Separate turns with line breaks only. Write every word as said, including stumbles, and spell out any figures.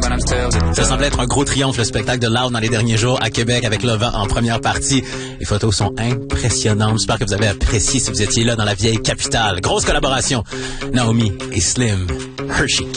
Ça semblait être un gros triomphe, le spectacle de Loud dans les derniers jours à Québec avec Lova en première partie. Les photos sont impressionnantes. J'espère que vous avez apprécié si vous étiez là dans la vieille capitale. Grosse collaboration. Naomi et Slim. Hershey.